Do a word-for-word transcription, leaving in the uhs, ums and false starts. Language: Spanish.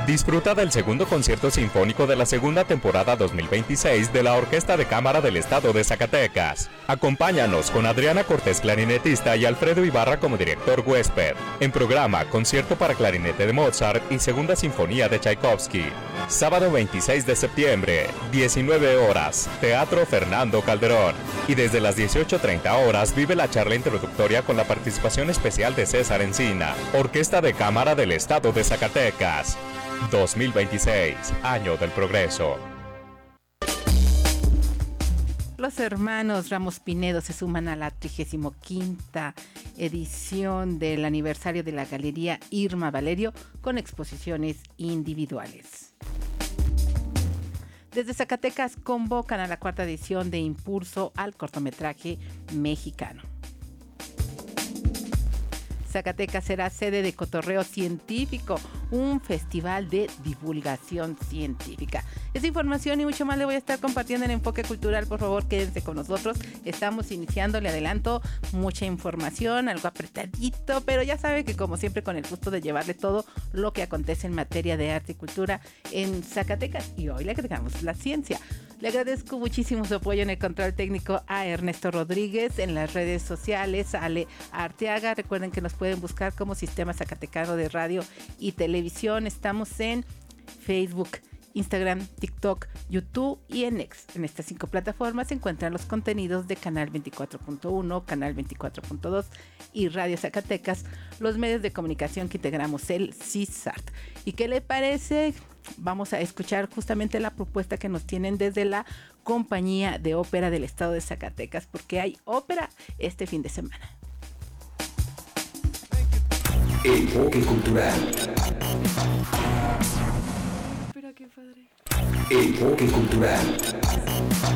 Disfruta del segundo concierto sinfónico de la segunda temporada dos mil veintiséis de la Orquesta de Cámara del Estado de Zacatecas. Acompáñanos con Adriana Cortés, clarinetista, y Alfredo Ibarra como director huésped. En programa, concierto para clarinete de Mozart y segunda sinfonía de Tchaikovsky. Sábado veintiséis de septiembre, diecinueve horas, Teatro Fernando Calderón. Y desde las dieciocho treinta horas vive la charla introductoria con la participación especial de César Encina, Orquesta de Cámara del Estado de Zacatecas. dos mil veintiséis, Año del Progreso. Los hermanos Ramos Pinedo se suman a la trigésima quinta edición del aniversario de la Galería Irma Valerio con exposiciones individuales. Desde Zacatecas convocan a la cuarta edición de Impulso al cortometraje mexicano. Zacatecas será sede de Cotorreo Científico, un festival de divulgación científica. Esa información y mucho más le voy a estar compartiendo en Enfoque Cultural. Por favor, quédense con nosotros. Estamos iniciando, le adelanto, mucha información, algo apretadito, pero ya sabe que como siempre con el gusto de llevarle todo lo que acontece en materia de arte y cultura en Zacatecas. Y hoy le agregamos la ciencia. Le agradezco muchísimo su apoyo en el control técnico a Ernesto Rodríguez, en las redes sociales, a Ale Arteaga. Recuerden que nos pueden buscar como Sistema Zacatecano de Radio y Televisión. Estamos en Facebook, Instagram, TikTok, YouTube y en X. En estas cinco plataformas se encuentran los contenidos de Canal veinticuatro punto uno, Canal veinticuatro punto dos y Radio Zacatecas, los medios de comunicación que integramos el C I S A R T. ¿Y qué le parece? Vamos a escuchar justamente la propuesta que nos tienen desde la Compañía de Ópera del Estado de Zacatecas, porque hay ópera este fin de semana. Enfoque Cultural. Pero qué padre. Enfoque Cultural.